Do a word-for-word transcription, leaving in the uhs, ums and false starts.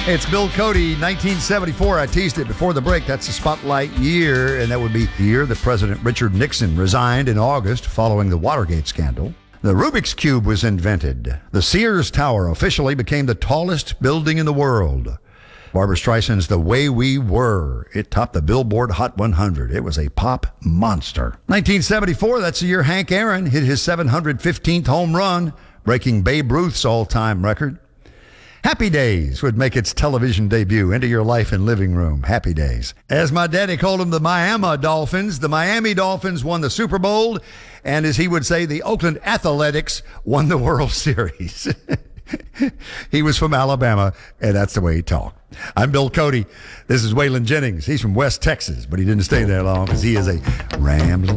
It's Bill Cody, nineteen seventy-four. I teased it before the break. That's the spotlight year, and that would be the year that President Richard Nixon resigned in August following the Watergate scandal. The Rubik's Cube was invented. The Sears Tower officially became the tallest building in the world. Barbra Streisand's The Way We Were. It topped the Billboard Hot one hundred. It was a pop monster. nineteen seventy-four, that's the year Hank Aaron hit his seven hundred fifteenth home run, breaking Babe Ruth's all-time record. Happy Days would make its television debut into your life and living room. Happy Days. As my daddy called them, the Miami Dolphins. The Miami Dolphins won the Super Bowl, and as he would say, the Oakland Athletics won the World Series. He was from Alabama, and that's the way he talked. I'm Bill Cody. This is Waylon Jennings. He's from West Texas, but he didn't stay there long because he is a rambling